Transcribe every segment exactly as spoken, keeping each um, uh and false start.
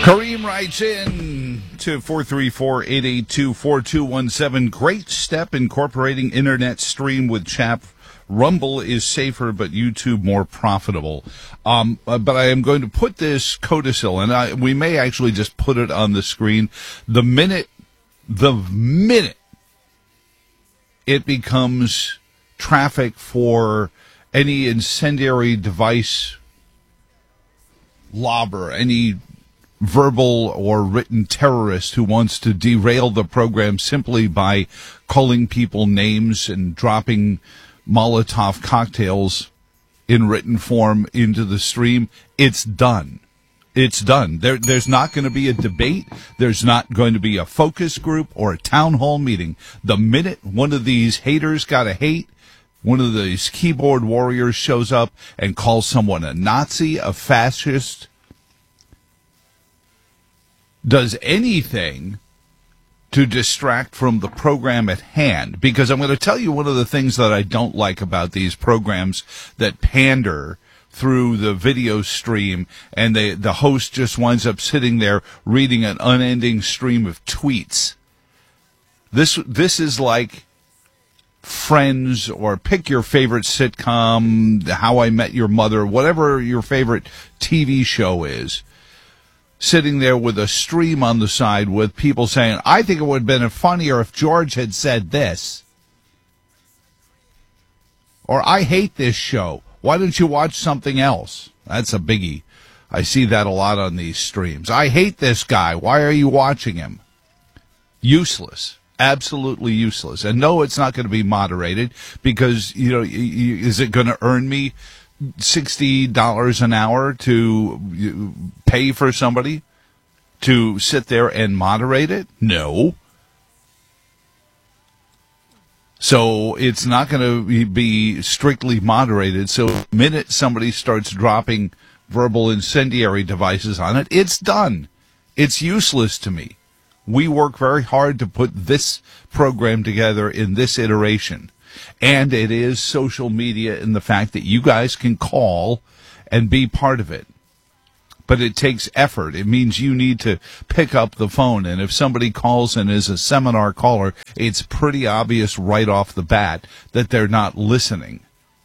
Kareem writes in to four three four, eight eight two, four two one seven. Great step incorporating internet stream with chat. Rumble is safer, but YouTube more profitable. Um, but I am going to put this codicil, and I, we may actually just put it on the screen. The minute, the minute it becomes traffic for any incendiary device lobber, any verbal or written terrorist who wants to derail the program simply by calling people names and dropping Molotov cocktails in written form into the stream, it's done. It's done. There, there's not going to be a debate. There's not going to be a focus group or a town hall meeting. The minute one of these haters gotta hate, one of these keyboard warriors shows up and calls someone a Nazi, a fascist, does anything to distract from the program at hand. Because I'm going to tell you one of the things that I don't like about these programs that pander through the video stream, and they, the host just winds up sitting there reading an unending stream of tweets. This, this is like Friends, or pick your favorite sitcom, How I Met Your Mother, whatever your favorite T V show is, sitting there with a stream on the side with people saying, I think it would have been funnier if George had said this. Or, I hate this show. Why don't you watch something else? That's a biggie. I see that a lot on these streams. I hate this guy. Why are you watching him? Useless. Absolutely useless. And no, it's not going to be moderated because, you know, is it going to earn me sixty dollars an hour to pay for somebody to sit there and moderate it? No. So it's not going to be strictly moderated. So the minute somebody starts dropping verbal incendiary devices on it, it's done. It's useless to me. We work very hard to put this program together in this iteration. And it is social media in the fact that you guys can call and be part of it. But it takes effort. It means you need to pick up the phone. And if somebody calls and is a seminar caller, it's pretty obvious right off the bat that they're not listening.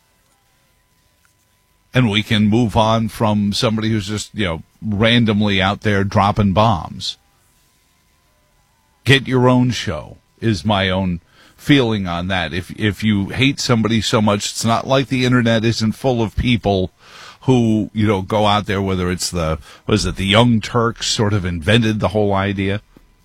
And we can move on from somebody who's just, you know, randomly out there dropping bombs. Get your own show is my own feeling on that. If if you hate somebody so much, it's not like the internet isn't full of people who, you know, go out there, whether it's the, what is it, the Young Turks sort of invented the whole idea.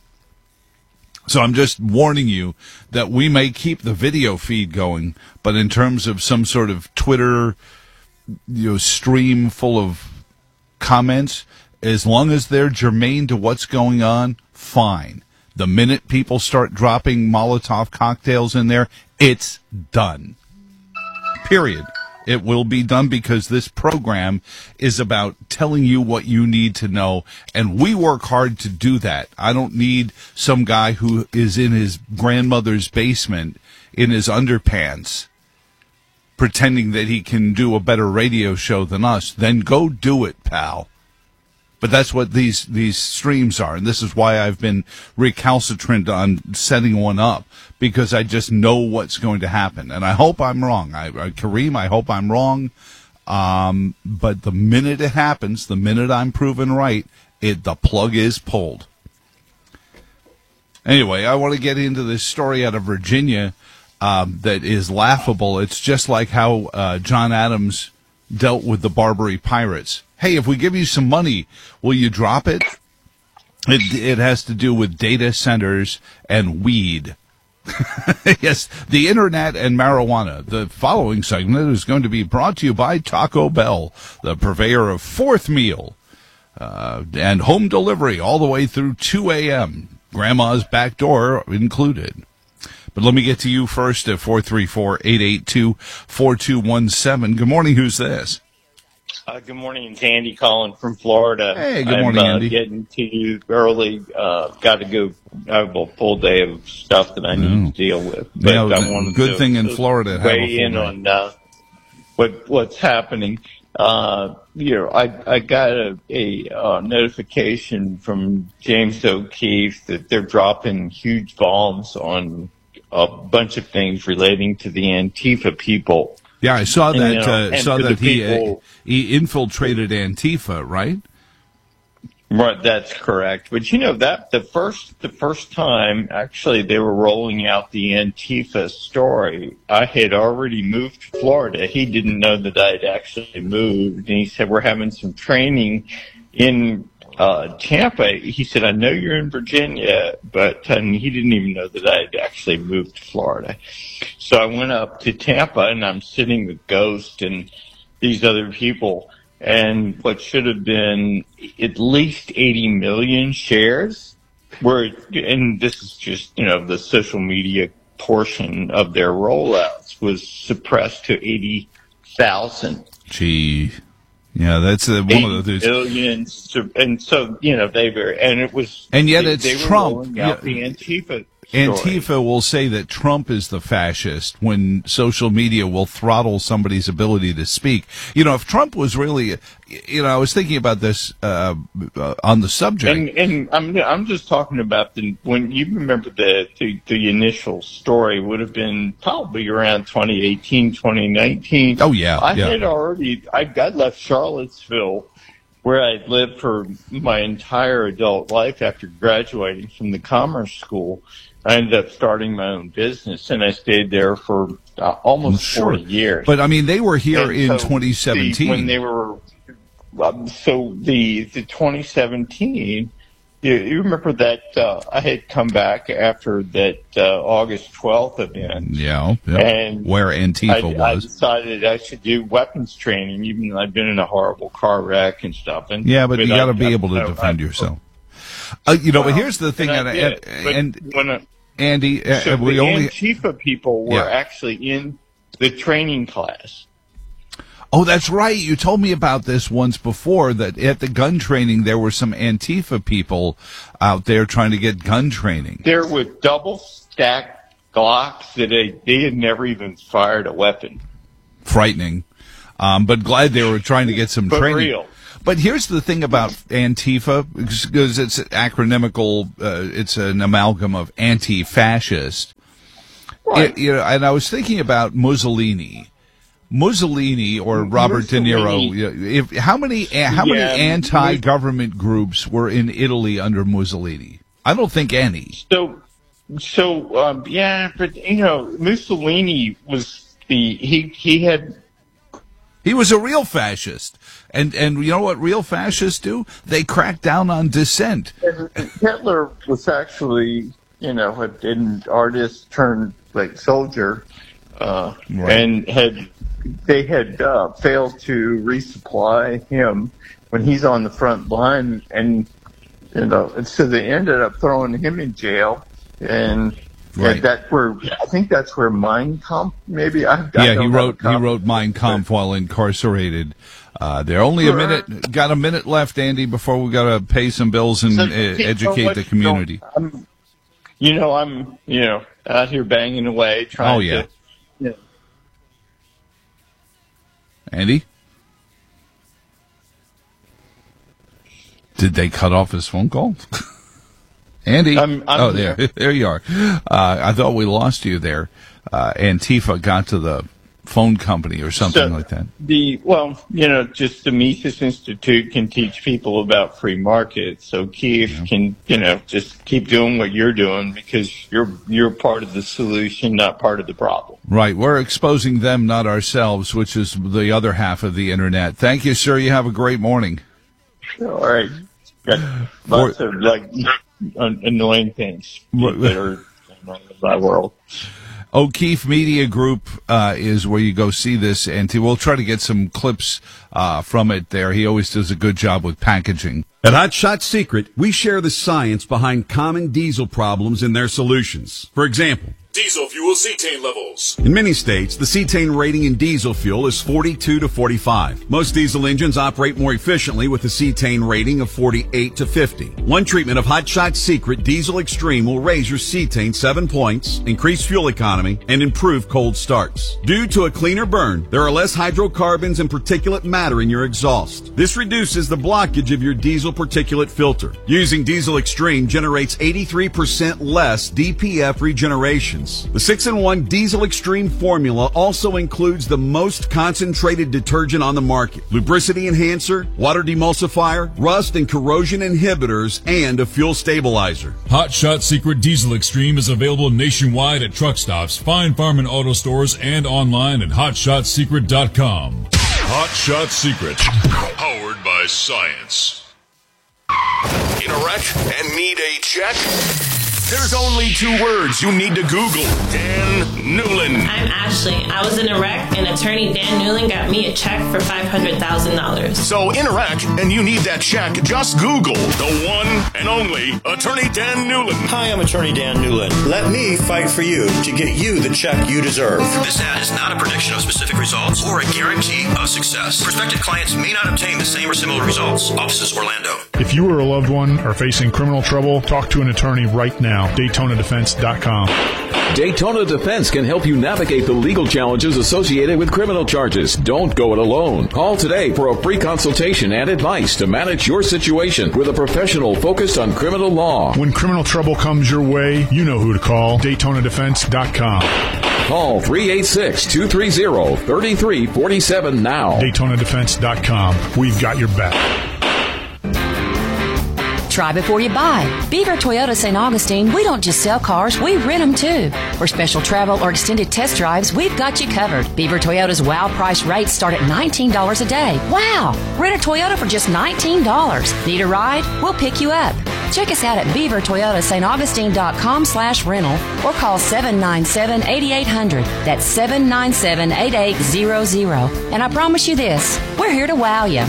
So I'm just warning you that we may keep the video feed going, but in terms of some sort of Twitter, you know, stream full of comments, as long as they're germane to what's going on, fine. The minute people start dropping Molotov cocktails in there, it's done. Period. It will be done because this program is about telling you what you need to know, and we work hard to do that. I don't need some guy who is in his grandmother's basement in his underpants pretending that he can do a better radio show than us. Then go do it, pal. But that's what these these streams are, and this is why I've been recalcitrant on setting one up, because I just know what's going to happen. And I hope I'm wrong. I, I, Kareem, I hope I'm wrong. Um, but the minute it happens, the minute I'm proven right, it the plug is pulled. Anyway, I want to get into this story out of Virginia um, that is laughable. It's just like how uh, John Adams dealt with the Barbary Pirates. Hey, if we give you some money, will you drop it? It, it has to do with data centers and weed. Yes, the internet and marijuana. The following segment is going to be brought to you by Taco Bell, the purveyor of fourth meal uh, and home delivery all the way through two a.m. Grandma's back door included. But let me get to you first at four three four, eight eight two, four two one seven. Good morning. Who's this? Uh, good morning, it's Andy calling from Florida. Hey, good I'm, morning, uh, Andy. Getting to you early. Uh, got to go. I have a full day of stuff that I need Mm. to deal with. But Yeah, I wanted good to, thing in to Florida to have a weigh full in day. on uh, what what's happening. uh, you know, I, I got a, a uh, notification from James O'Keefe that they're dropping huge bombs on a bunch of things relating to the Antifa people. Yeah, I saw And, that. you know, uh, and saw to that the he uh, people- he infiltrated Antifa, right? Right, that's correct. But you know that the first the first time actually they were rolling out the Antifa story, I had already moved to Florida. He didn't know that I'd actually moved, and he said we're having some training in uh, Tampa. He said I know you're in Virginia, but and he didn't even know that I'd actually moved to Florida. So I went up to Tampa, and I'm sitting with Ghost and these other people. And what should have been at least eighty million shares were, and this is just, you know, the social media portion of their rollouts was suppressed to eighty thousand. Gee. Yeah, that's uh, one of the things. Millions. And so, you know, they were, and it was, And yet they, it's they were Trump. rolling out Yeah. the Antifa story. Antifa will say that Trump is the fascist when social media will throttle somebody's ability to speak. You know, if Trump was really, you know, I was thinking about this uh, uh, on the subject. And, and I'm I'm just talking about the when you remember the, the the initial story would have been probably around twenty eighteen, twenty nineteen. Oh, yeah, I yeah. had already I got left Charlottesville, where I lived for my entire adult life after graduating from the commerce school. I ended up starting my own business, and I stayed there for uh, almost Sure. forty years. But, I mean, they were here And in so twenty seventeen. the- when they were, um, so the the twenty seventeen, you, you remember that uh, I had come back after that uh, August twelfth event. yeah, yeah. And Where Antifa I, I was. decided I should do weapons training, even though I'd been in a horrible car wreck and stuff. And Yeah, but you got to be I- able to I- defend I- yourself. Uh, you know, Well, but here's the thing, and and, I did, and, but and when I, Andy, uh, so we the only. Antifa people were Yeah. actually in the training class. Oh, that's right. You told me about this once before, that at the gun training there were some Antifa people out there trying to get gun training. There were double stacked Glocks that they, they had never even fired a weapon. Frightening. Um, but glad they were trying to get some But training. real. But here's the thing about Antifa, because it's acronymical, uh, it's an amalgam of anti-fascist. Right. It- you know, and I was thinking about Mussolini. Mussolini or Robert De Mussolini. Niro. you know, If how many how Yeah, many anti-government groups were in Italy under Mussolini? I don't think any. So, so um, yeah, but you know, Mussolini was the he he had He was a real fascist, and and you know what real fascists do? They crack down on dissent. Hitler was actually you know had an artist turned like soldier, uh, Right. and had they had uh, failed to resupply him when he's on the front line, and you know, and so they ended up throwing him in jail, and. Right. And that where I think that's where Mein Kampf maybe I, I Yeah, don't he have wrote a copy. he wrote Mein Kampf while incarcerated. Uh, there only a Sure. minute, got a minute left, Andy, before we got to pay some bills and So, uh, you know educate what, the you know, community. I'm, you know, I'm you know out here banging away trying Oh, yeah. to. You know, Andy, did they cut off his phone call? Andy, I'm- I'm oh there, here. there you are. Uh, I thought we lost you there. Uh, Antifa got to the phone company or something so like that. The well, you know, just the Mises Institute can teach people about free markets. So Keith can, you know, just keep doing what you're doing because you're you're part of the solution, not part of the problem. Right, we're exposing them, not ourselves, which is the other half of the internet. Thank you, sir. You have a great morning. All right, got lots of like an- annoying things that are going on in my world. O'Keefe Media Group uh, is where you go see this, and we'll try to get some clips uh, from it there. He always does a good job with packaging. At Hot Shot Secret, we share the science behind common diesel problems and their solutions. For example, diesel fuel cetane levels. In many states, the cetane rating in diesel fuel is forty-two to forty-five. Most diesel engines operate more efficiently with a cetane rating of forty-eight to fifty. One treatment of Hot Shot Secret Diesel Extreme will raise your cetane seven points, increase fuel economy, and improve cold starts. Due to a cleaner burn, there are less hydrocarbons and particulate matter in your exhaust. This reduces the blockage of your diesel particulate filter. Using Diesel Extreme generates eighty-three percent less D P F regenerations. The six in one Diesel Extreme formula also includes the most concentrated detergent on the market, lubricity enhancer, water demulsifier, rust and corrosion inhibitors, and a fuel stabilizer. Hot Shot Secret Diesel Extreme is available nationwide at truck stops, Fine Farm and auto stores, and online at hot shot secret dot com. Hot Shot Secret, powered by science. In a wreck and need a check? There's only two words you need to Google. Dan Newlin. I'm Ashley. I was in a wreck, and attorney Dan Newlin got me a check for five hundred thousand dollars. So in a wreck and you need that check, just Google the one and only Attorney Dan Newlin. Hi, I'm Attorney Dan Newlin. Let me fight for you to get you the check you deserve. This ad is not a prediction of specific results or a guarantee of success. Prospective clients may not obtain the same or similar results. Offices Orlando. If you or a loved one are facing criminal trouble, talk to an attorney right now. Daytona Defense dot com. Daytona Defense can help you navigate the legal challenges associated with criminal charges. Don't go it alone. Call today for a free consultation and advice to manage your situation with a professional focused on criminal law. When criminal trouble comes your way, you know who to call. Daytona Defense dot com. Call three eight six, two three zero, three three four seven now. Daytona Defense dot com. We've got your back. Try before you buy. Beaver Toyota Saint Augustine, we don't just sell cars, we rent them too. For special travel or extended test drives, we've got you covered. Beaver Toyota's wow price rates start at nineteen dollars a day. Wow! Rent a Toyota for just nineteen dollars. Need a ride? We'll pick you up. Check us out at beaver toyota saint augustine dot com slash rental or call seven nine seven, eight eight zero zero. That's seven nine seven, eight eight zero zero. And I promise you this, we're here to wow you.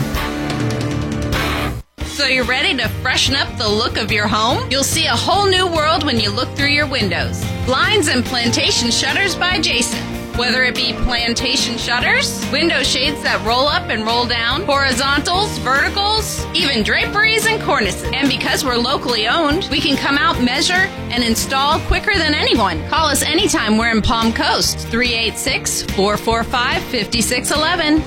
So you're ready to freshen up the look of your home? You'll see a whole new world when you look through your windows. Blinds and Plantation Shutters by Jason. Whether it be plantation shutters, window shades that roll up and roll down, horizontals, verticals, even draperies and cornices. And because we're locally owned, we can come out, measure, and install quicker than anyone. Call us anytime we're in Palm Coast. three eight six, four four five, five six one one.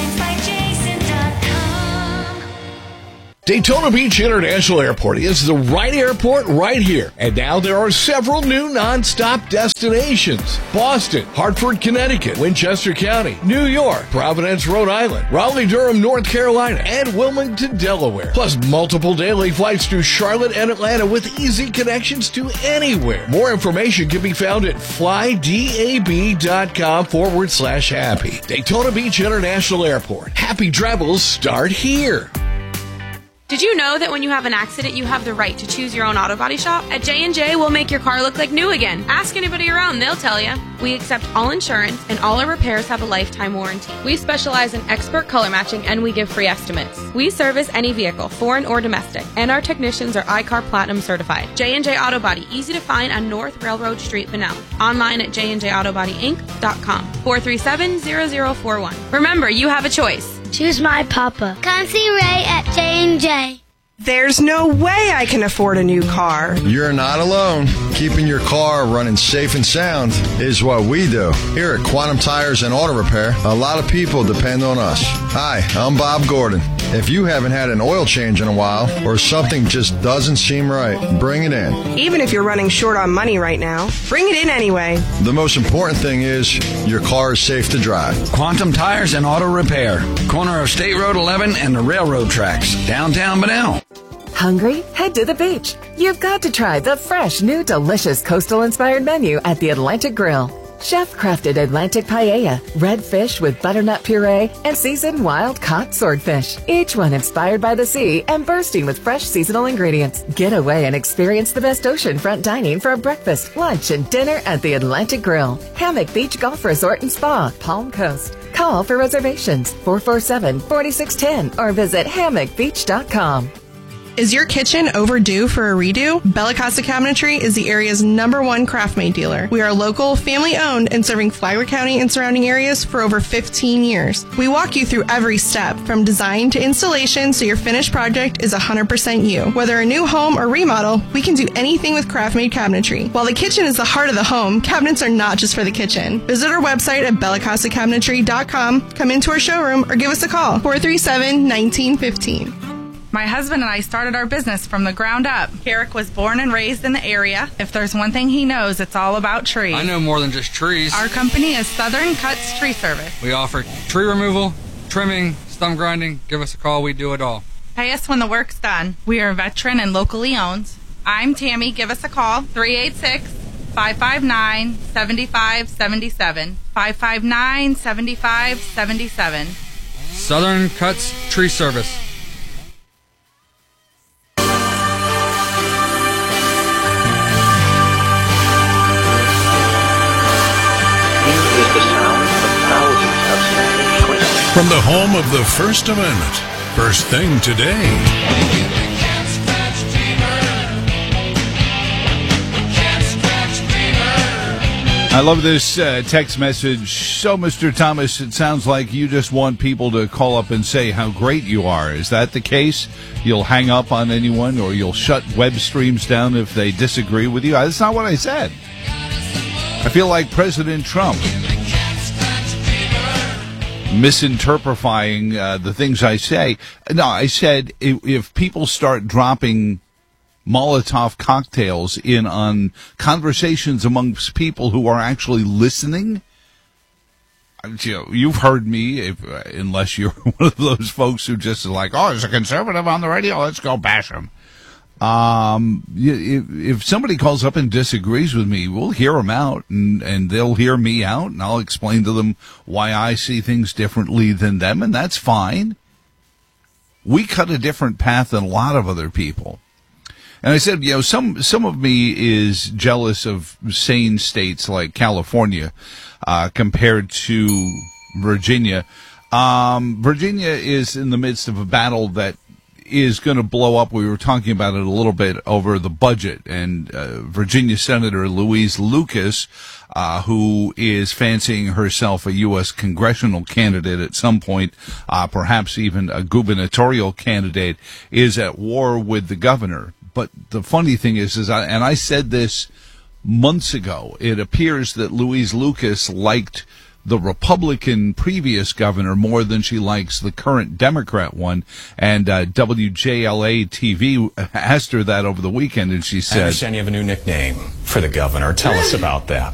Daytona Beach International Airport is the right airport right here. And now there are several new nonstop destinations. Boston, Hartford, Connecticut, Winchester County, New York, Providence, Rhode Island, Raleigh-Durham, North Carolina, and Wilmington, Delaware. Plus multiple daily flights to Charlotte and Atlanta with easy connections to anywhere. More information can be found at flydab.com forward slash happy. Daytona Beach International Airport. Happy travels start here. Did you know that when you have an accident, you have the right to choose your own auto body shop? At J and J, we'll make your car look like new again. Ask anybody around, they'll tell you. We accept all insurance, and all our repairs have a lifetime warranty. We specialize in expert color matching, and we give free estimates. We service any vehicle, foreign or domestic, and our technicians are I C A R Platinum certified. J and J Auto Body, easy to find on North Railroad Street, Bunnell. Online at j and j auto body inc dot com. four three seven, zero zero four one. Remember, you have a choice. Choose my papa. Come see Ray at J and J. There's no way I can afford a new car. You're not alone. Keeping your car running safe and sound is what we do. Here at Quantum Tires and Auto Repair, a lot of people depend on us. Hi, I'm Bob Gordon. If you haven't had an oil change in a while or something just doesn't seem right, bring it in. Even if you're running short on money right now, bring it in anyway. The most important thing is your car is safe to drive. Quantum Tires and Auto Repair. Corner of State Road eleven and the railroad tracks. Downtown Bunnell. Hungry? Head to the beach. You've got to try the fresh, new, delicious coastal-inspired menu at the Atlantic Grill. Chef-crafted Atlantic paella, red fish with butternut puree, and seasoned wild-caught swordfish. Each one inspired by the sea and bursting with fresh seasonal ingredients. Get away and experience the best oceanfront dining for a breakfast, lunch, and dinner at the Atlantic Grill. Hammock Beach Golf Resort and Spa, Palm Coast. Call for reservations four four seven, four six one zero or visit hammock beach dot com. Is your kitchen overdue for a redo? Bella Costa Cabinetry is the area's number one craft-made dealer. We are local, family-owned, and serving Flagler County and surrounding areas for over fifteen years. We walk you through every step, from design to installation, so your finished project is one hundred percent you. Whether a new home or remodel, we can do anything with craft-made cabinetry. While the kitchen is the heart of the home, cabinets are not just for the kitchen. Visit our website at bella costa cabinetry dot com, come into our showroom, or give us a call, four three seven, one nine one five. My husband and I started our business from the ground up. Carrick was born and raised in the area. If there's one thing he knows, it's all about trees. I know more than just trees. Our company is Southern Cuts Tree Service. We offer tree removal, trimming, stump grinding. Give us a call. We do it all. Pay us when the work's done. We are veteran and locally owned. I'm Tammy. Give us a call, three eight six, five five nine, seven five seven seven, five five nine, seven five seven seven. Southern Cuts Tree Service. From the home of the First Amendment, First Thing Today. I love this uh, text message. So, Mister Thomas, it sounds like you just want people to call up and say how great you are. Is that the case? You'll hang up on anyone, or you'll shut web streams down if they disagree with you? That's not what I said. I feel like President Trump misinterpreting uh, the things I say. No, I said if, if people start dropping Molotov cocktails in on conversations amongst people who are actually listening, you know, you've heard me, if, uh, unless you're one of those folks who just are like, oh, there's a conservative on the radio, let's go bash him. Um, if, if somebody calls up and disagrees with me, we'll hear them out, and, and they'll hear me out, and I'll explain to them why I see things differently than them, and that's fine. We cut a different path than a lot of other people. And I said, you know, some some of me is jealous of sane states like California uh, compared to Virginia. Um, Virginia is in the midst of a battle that is going to blow up. We were talking about it a little bit over the budget, and uh, Virginia Senator Louise Lucas, uh, who is fancying herself a U S congressional candidate at some point, uh, perhaps even a gubernatorial candidate, is at war with the governor. But the funny thing is, is I, and I said this months ago, it appears that Louise Lucas liked the Republican previous governor more than she likes the current Democrat one. And uh, W J L A T V asked her that over the weekend, and she said, I understand you have a new nickname for the governor. Tell us about that.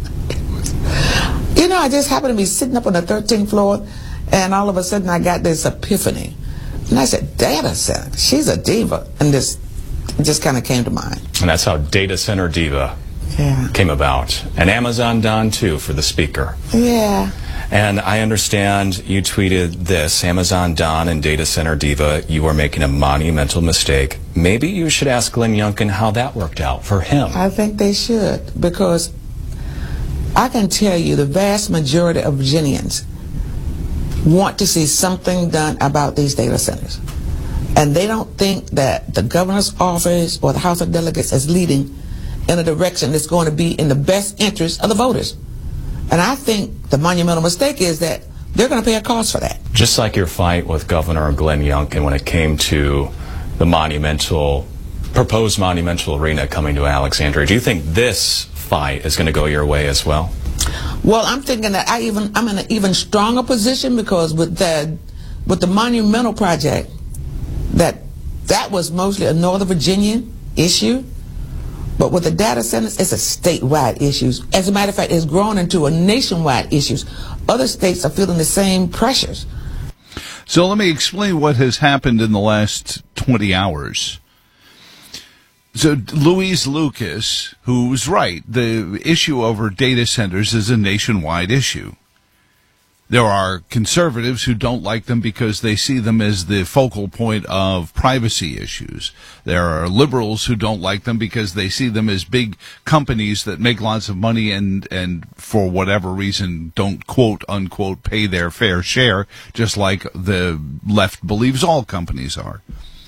You know, I just happened to be sitting up on the thirteenth floor, and all of a sudden I got this epiphany. And I said, data center, she's a diva. And this just kind of came to mind. And that's how Data Center Diva yeah. came about. And Amazon Don, too, for the speaker. Yeah. And I understand you tweeted this, Amazon Don and Data Center Diva, you are making a monumental mistake. Maybe you should ask Glenn Youngkin how that worked out for him. I think they should, because I can tell you the vast majority of Virginians want to see something done about these data centers. And they don't think that the governor's office or the House of Delegates is leading in a direction that's going to be in the best interest of the voters. And I think the monumental mistake is that they're going to pay a cost for that. Just like your fight with Governor Glenn Youngkin when it came to the monumental, proposed monumental arena coming to Alexandria, do you think this fight is going to go your way as well? Well, I'm thinking that I even, I'm in an even stronger position, because with the, with the monumental project, that that was mostly a Northern Virginian issue, but with the data centers, it's a statewide issue. As a matter of fact, it's grown into a nationwide issue. Other states are feeling the same pressures. So let me explain what has happened in the last twenty hours. So Louise Lucas, who's right, the issue over data centers is a nationwide issue. There are conservatives who don't like them because they see them as the focal point of privacy issues. There are liberals who don't like them because they see them as big companies that make lots of money and, and for whatever reason don't, quote, unquote, pay their fair share, just like the left believes all companies are.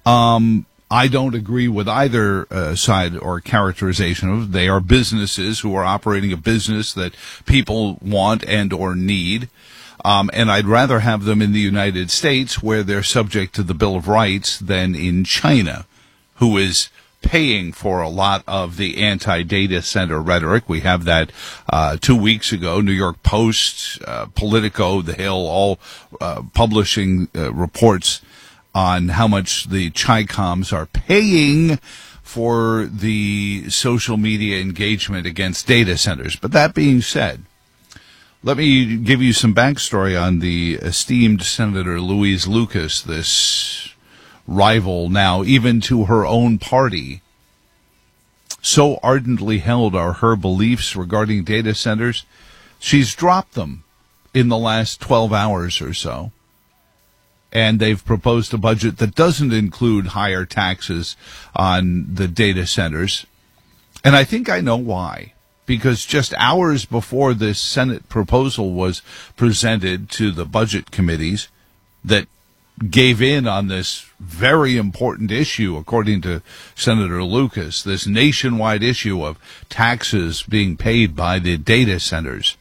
Um, I don't agree with either uh, side or characterization of it. They are businesses who are operating a business that people want and or need. Um, and I'd rather have them in the United States where they're subject to the Bill of Rights than in China, who is paying for a lot of the anti-data center rhetoric. We have that uh, two weeks ago. New York Post, uh, Politico, The Hill, all uh, publishing uh, reports on how much the Chi-Coms are paying for the social media engagement against data centers. But that being said, let me give you some backstory on the esteemed Senator Louise Lucas, this rival now, even to her own party. So ardently held are her beliefs regarding data centers, she's dropped them in the last twelve hours or so. And they've proposed a budget that doesn't include higher taxes on the data centers. And I think I know why. Because just hours before this Senate proposal was presented to the budget committees that gave in on this very important issue, according to Senator Lucas, this nationwide issue of taxes being paid by the data centers,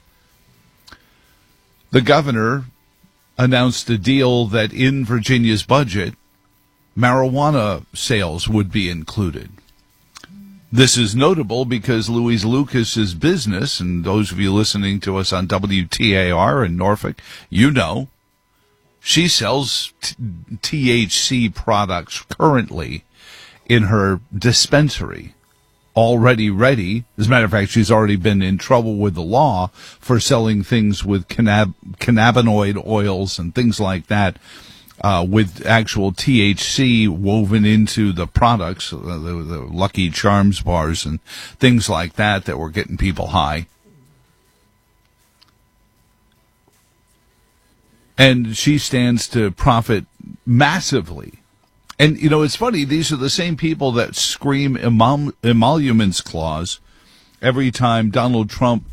the governor announced a deal that in Virginia's budget, marijuana sales would be included. This is notable because Louise Lucas's business, and those of you listening to us on W T A R in Norfolk, you know, she sells t- T H C products currently in her dispensary, already ready. As a matter of fact, she's already been in trouble with the law for selling things with cannab- cannabinoid oils and things like that. Uh, with actual T H C woven into the products, uh, the, the Lucky Charms bars and things like that that were getting people high. And she stands to profit massively. And, you know, it's funny, these are the same people that scream emol- emoluments clause every time Donald Trump,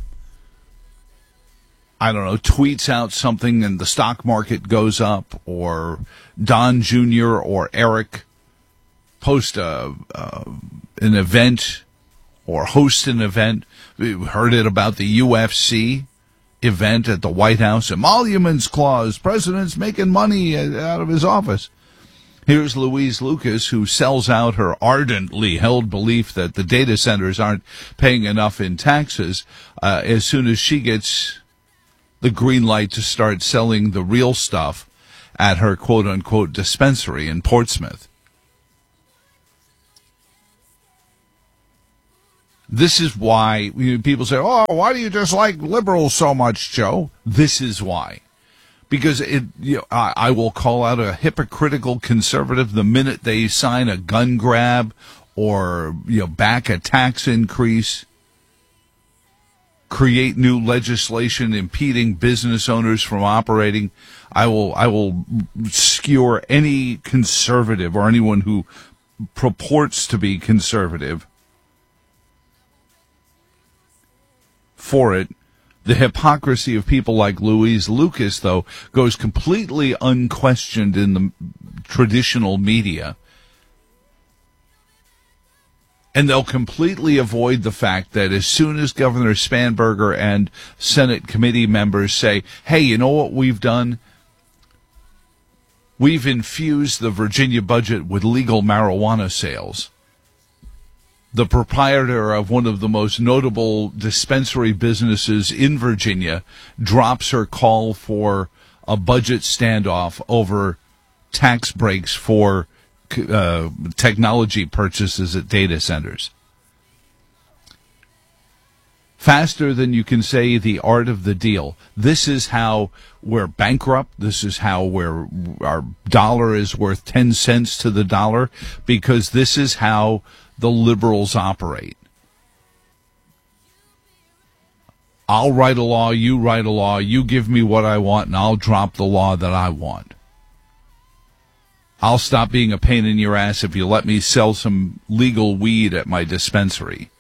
I don't know, tweets out something and the stock market goes up, or Don Junior or Eric post a, uh, an event or host an event. We heard it about the U F C event at the White House. Emoluments clause, president's making money out of his office. Here's Louise Lucas, who sells out her ardently held belief that the data centers aren't paying enough in taxes uh, as soon as she gets the green light to start selling the real stuff at her quote-unquote dispensary in Portsmouth. This is why you know, people say, oh, why do you dislike liberals so much, Joe? This is why. Because it, you know, I, I will call out a hypocritical conservative the minute they sign a gun grab or you know back a tax increase, create new legislation impeding business owners from operating. I will I will skewer any conservative or anyone who purports to be conservative for it. The hypocrisy of people like Louise Lucas, though, goes completely unquestioned in the traditional media. And they'll completely avoid the fact that as soon as Governor Spanberger and Senate committee members say, hey, you know what we've done? We've infused the Virginia budget with legal marijuana sales. The proprietor of one of the most notable dispensary businesses in Virginia drops her call for a budget standoff over tax breaks for Uh, technology purchases at data centers. Faster than you can say the art of the deal. This is how we're bankrupt. This is how we're, our dollar is worth ten cents to the dollar, because this is how the liberals operate. I'll write a law, you write a law, you give me what I want, and I'll drop the law that I want. I'll stop being a pain in your ass if you let me sell some legal weed at my dispensary.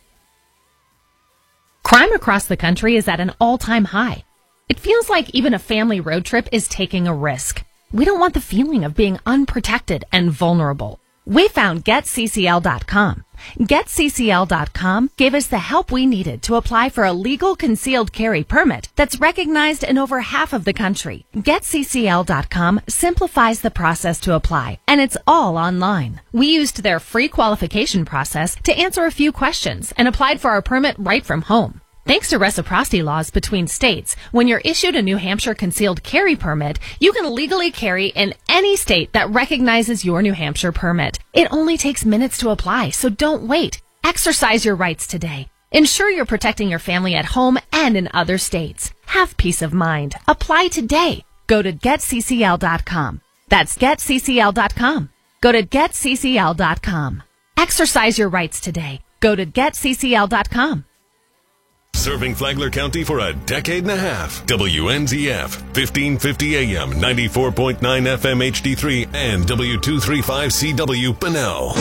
Crime across the country is at an all-time high. It feels like even a family road trip is taking a risk. We don't want the feeling of being unprotected and vulnerable. We found Get C C L dot com. Get C C L dot com gave us the help we needed to apply for a legal concealed carry permit that's recognized in over half of the country. Get C C L dot com simplifies the process to apply, and it's all online. We used their free qualification process to answer a few questions and applied for our permit right from home. Thanks to reciprocity laws between states, when you're issued a New Hampshire concealed carry permit, you can legally carry in any state that recognizes your New Hampshire permit. It only takes minutes to apply, so don't wait. Exercise your rights today. Ensure you're protecting your family at home and in other states. Have peace of mind. Apply today. Go to Get C C L dot com. That's Get C C L dot com. Go to Get C C L dot com. Exercise your rights today. Go to Get C C L dot com. Serving Flagler County for a decade and a half. W N Z F, fifteen fifty A M, ninety-four point nine F M H D three, and W two thirty-five C W Bunnell.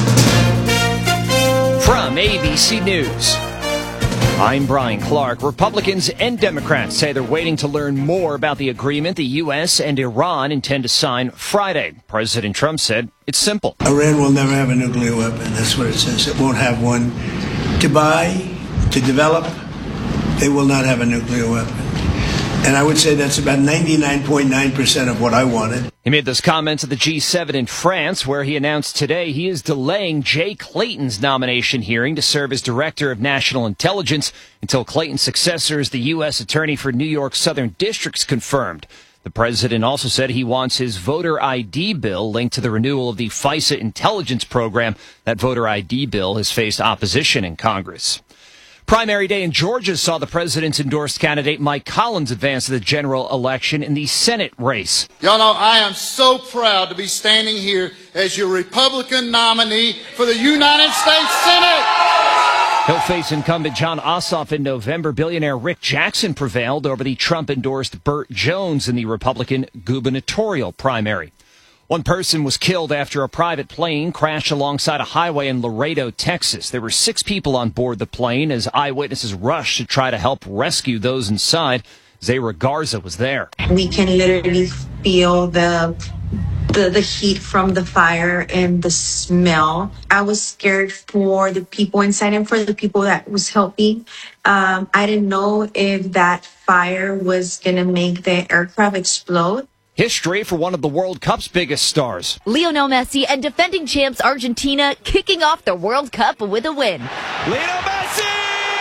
From A B C News, I'm Brian Clark. Republicans and Democrats say they're waiting to learn more about the agreement the U S and Iran intend to sign Friday. President Trump said it's simple. Iran will never have a nuclear weapon. That's what it says. It won't have one to buy, to develop. They will not have a nuclear weapon. And I would say that's about ninety-nine point nine percent of what I wanted. He made those comments at the G seven in France, where he announced today he is delaying Jay Clayton's nomination hearing to serve as Director of National Intelligence until Clayton's successor as the U S Attorney for New York's Southern District's confirmed. The president also said he wants his voter I D bill linked to the renewal of the FISA intelligence program. That voter I D bill has faced opposition in Congress. Primary day in Georgia saw the president's endorsed candidate Mike Collins advance to the general election in the Senate race. Y'all know I am so proud to be standing here as your Republican nominee for the United States Senate. He'll face incumbent John Ossoff in November. Billionaire Rick Jackson prevailed over the Trump-endorsed Burt Jones in the Republican gubernatorial primary. One person was killed after a private plane crashed alongside a highway in Laredo, Texas. There were six people on board the plane as eyewitnesses rushed to try to help rescue those inside. Zayra Garza was there. We can literally feel the, the the heat from the fire and the smell. I was scared for the people inside and for the people that was helping. Um, I didn't know if that fire was going to make the aircraft explode. History for one of the World Cup's biggest stars. Lionel Messi and defending champs Argentina kicking off the World Cup with a win. Lionel Messi!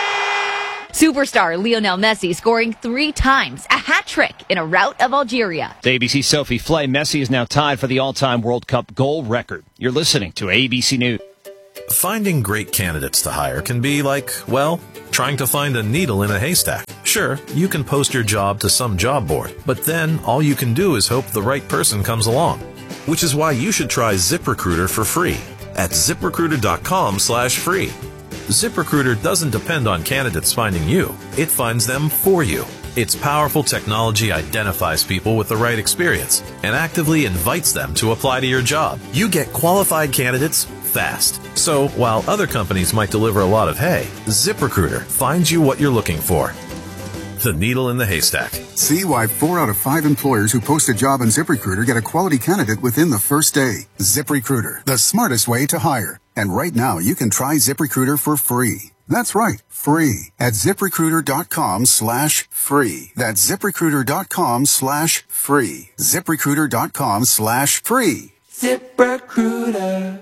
Superstar Lionel Messi scoring three times, a hat trick in a rout of Algeria. A B C Sophie Flay, Messi is now tied for the all-time World Cup goal record. You're listening to A B C News. Finding great candidates to hire can be like, well, trying to find a needle in a haystack. Sure, you can post your job to some job board, but then all you can do is hope the right person comes along. Which is why you should try ZipRecruiter for free at ZipRecruiter.com slash free. ZipRecruiter doesn't depend on candidates finding you. It finds them for you. Its powerful technology identifies people with the right experience and actively invites them to apply to your job. You get qualified candidates fast. So while other companies might deliver a lot of hay, ZipRecruiter finds you what you're looking for. The needle in the haystack. See why four out of five employers who post a job on ZipRecruiter get a quality candidate within the first day. ZipRecruiter, the smartest way to hire. And right now, you can try ZipRecruiter for free. That's right, free at ZipRecruiter.com slash free. That's ZipRecruiter.com slash free. ZipRecruiter.com slash free. ZipRecruiter.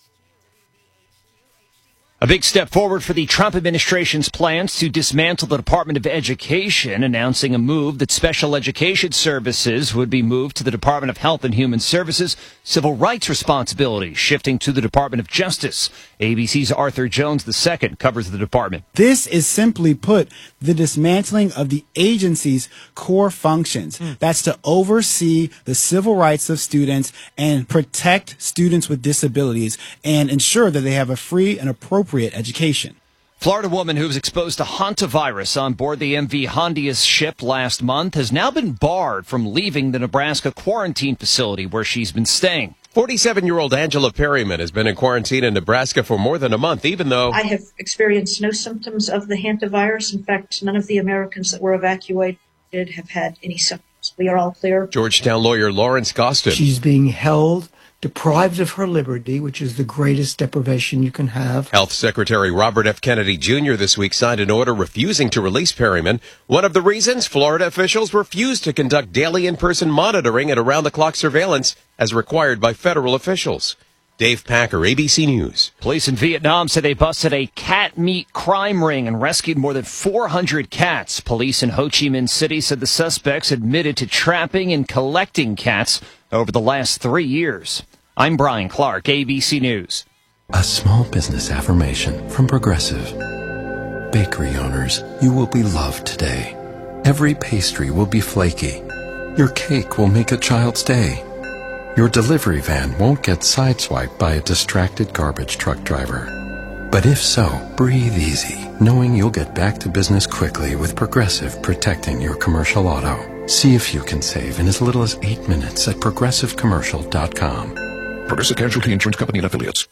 A big step forward for the Trump administration's plans to dismantle the Department of Education, announcing a move that special education services would be moved to the Department of Health and Human Services, civil rights responsibilities shifting to the Department of Justice. A B C's Arthur Jones the Second covers the department. This is simply put the dismantling of the agency's core functions. Mm. That's to oversee the civil rights of students and protect students with disabilities and ensure that they have a free and appropriate education. Florida woman who was exposed to hantavirus on board the M V Hondius ship last month has now been barred from leaving the Nebraska quarantine facility where she's been staying. forty-seven-year-old Angela Perryman has been in quarantine in Nebraska for more than a month, even though I have experienced no symptoms of the hantavirus. In fact, none of the Americans that were evacuated have had any symptoms. We are all clear. Georgetown lawyer Lawrence Gostin. She's being held deprived of her liberty, which is the greatest deprivation you can have. Health Secretary Robert F. Kennedy Junior this week signed an order refusing to release Perryman. One of the reasons, Florida officials refused to conduct daily in-person monitoring and around-the-clock surveillance as required by federal officials. Dave Packer, A B C News. Police in Vietnam say they busted a cat meat crime ring and rescued more than four hundred cats. Police in Ho Chi Minh City said the suspects admitted to trapping and collecting cats over the last three years. I'm Brian Clark, A B C News. A small business affirmation from Progressive. Bakery owners, you will be loved today. Every pastry will be flaky. Your cake will make a child's day. Your delivery van won't get sideswiped by a distracted garbage truck driver. But if so, breathe easy, knowing you'll get back to business quickly with Progressive protecting your commercial auto. See if you can save in as little as eight minutes at progressive commercial dot com. Progressive Casualty Insurance Company and Affiliates.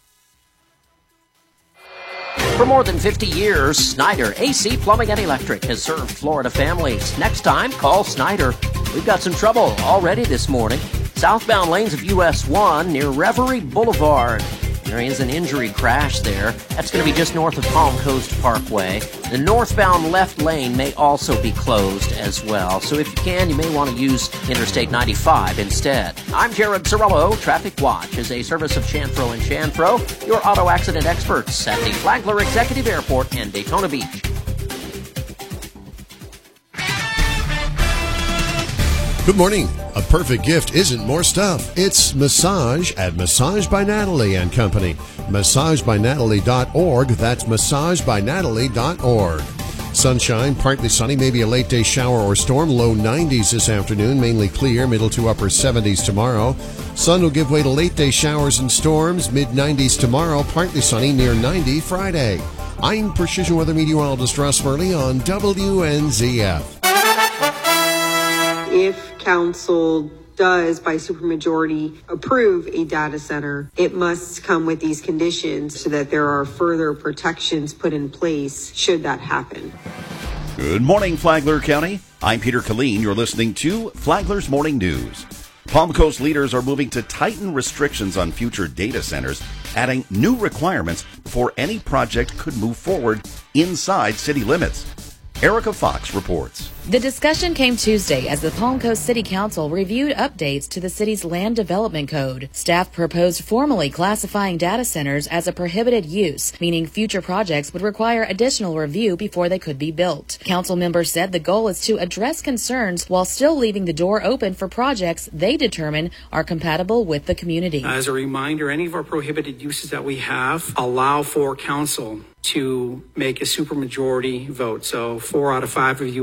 For more than fifty years, Snyder A C Plumbing and Electric has served Florida families. Next time, call Snyder. We've got some trouble already this morning. Southbound lanes of U S one near Reverie Boulevard. There is an injury crash there. That's going to be just north of Palm Coast Parkway. The northbound left lane may also be closed as well. So if you can, you may want to use Interstate ninety-five instead. I'm Jared Sorello. Traffic Watch is a service of Chanfro and Chanfro, your auto accident experts at the Flagler Executive Airport in Daytona Beach. Good morning. A perfect gift isn't more stuff. It's massage at Massage by Natalie and Company. massage by natalie dot org. That's massage by natalie dot org. Sunshine, partly sunny, maybe a late day shower or storm. Low nineties this afternoon, mainly clear, middle to upper seventies tomorrow. Sun will give way to late day showers and storms, mid nineties tomorrow, partly sunny, near ninety Friday. I'm Precision Weather Meteorologist Russ Murley on W N Z F. If council does by supermajority approve a data center, it must come with these conditions so that there are further protections put in place should that happen. Good morning, Flagler County. I'm Peter Killeen. You're listening to Flagler's Morning News. Palm Coast leaders are moving to tighten restrictions on future data centers, adding new requirements before any project could move forward inside city limits. Erica Fox reports. The discussion came Tuesday as the Palm Coast City Council reviewed updates to the city's land development code. Staff proposed formally classifying data centers as a prohibited use, meaning future projects would require additional review before they could be built. Council members said the goal is to address concerns while still leaving the door open for projects they determine are compatible with the community. As a reminder, any of our prohibited uses that we have allow for council to make a supermajority vote. So four out of five of you